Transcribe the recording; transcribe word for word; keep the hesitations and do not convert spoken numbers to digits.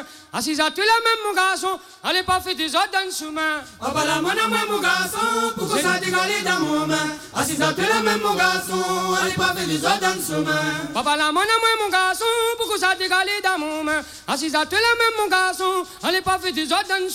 main. Assise à tous les mêmes, mon garçon. Allez pas faire des ordres dans le sous-main. Papa la monnaie, moi, mon garçon. Pourquoi ça dégalé dans mon main? Assise à tous les mêmes, mon garçon. Allez pas faire des ordres dans le sous-main. Papa la monnaie, moi, mon garçon. Pourquoi ça dégalé dans mon main. Assise à tous les mêmes, mon garçon. Allez pas faire des ordres dans le